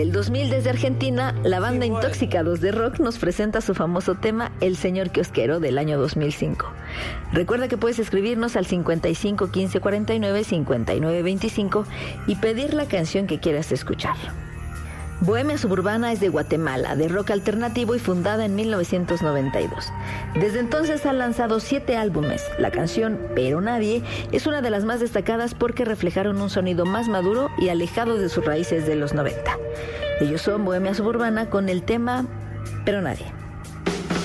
El 2000 desde Argentina, la banda Intoxicados de Rock nos presenta su famoso tema El Señor Kiosquero del año 2005. Recuerda que puedes escribirnos al 55 15 49 59 25 y pedir la canción que quieras escuchar. Bohemia Suburbana es de Guatemala, de rock alternativo y fundada en 1992. Desde entonces ha lanzado 7 álbumes. La canción Pero Nadie es una de las más destacadas porque reflejaron un sonido más maduro y alejado de sus raíces de los 90. Ellos son Bohemia Suburbana con el tema Pero Nadie.